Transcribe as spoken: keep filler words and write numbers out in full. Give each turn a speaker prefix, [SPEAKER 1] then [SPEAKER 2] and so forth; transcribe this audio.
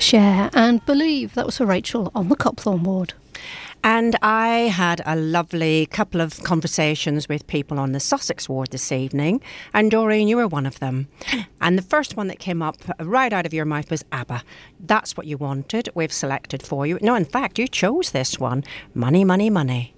[SPEAKER 1] Share and Believe. That was for Rachel on the Copthorne ward.
[SPEAKER 2] And I had a lovely couple of conversations with people on the Sussex ward this evening. And Doreen, you were one of them. And the first one that came up right out of your mouth was ABBA. That's what you wanted. We've selected for you. No, in fact, you chose this one. Money, money, money.